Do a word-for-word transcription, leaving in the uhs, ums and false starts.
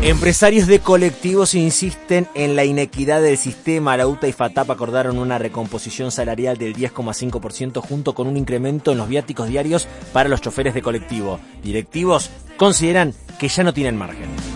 Empresarios de colectivos insisten en la inequidad del sistema. La U T A y FATAP acordaron una recomposición salarial del diez coma cinco por ciento junto con un incremento en los viáticos diarios para los choferes de colectivo. Directivos consideran que ya no tienen margen.